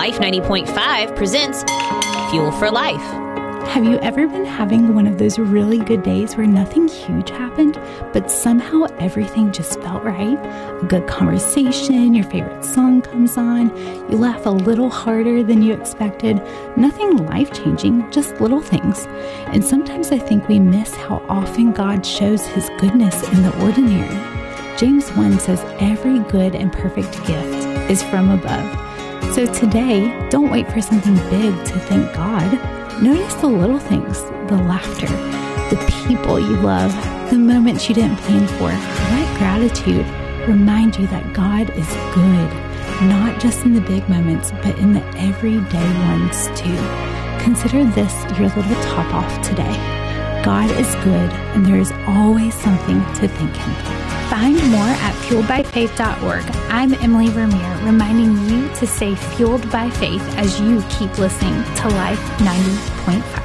Life 90.5 presents Fuel for Life. Have you ever been having one of those really good days where nothing huge happened, but somehow everything just felt right? A good conversation, your favorite song comes on, you laugh a little harder than you expected. Nothing life-changing, just little things. And sometimes I think we miss how often God shows His goodness in the ordinary. James 1 says every good and perfect gift is from above. So today, don't wait for something big to thank God. Notice the little things, the laughter, the people you love, the moments you didn't plan for. Let gratitude remind you that God is good, not just in the big moments, but in the everyday ones too. Consider this your little top off today. God is good, and there is always something to thank Him for. Find more at fueledbyfaith.org. I'm Emily Vermeer, reminding you to stay fueled by faith as you keep listening to Life 90.5.